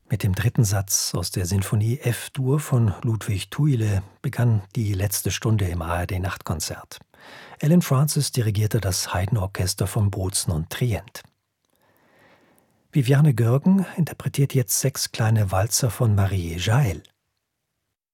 Mit dem dritten Satz aus der Sinfonie F-Dur von Ludwig Thuile begann die letzte Stunde im ARD-Nachtkonzert. Alan Francis dirigierte das Haydn-Orchester von Bozen und Trient. Viviane Görgen interpretiert jetzt 6 kleine Walzer von Marie Jael.